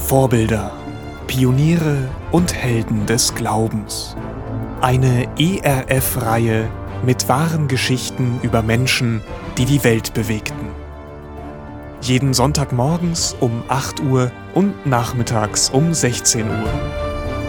Vorbilder, Pioniere und Helden des Glaubens. Eine ERF-Reihe mit wahren Geschichten über Menschen, die die Welt bewegten. Jeden Sonntagmorgens um 8 Uhr und nachmittags um 16 Uhr.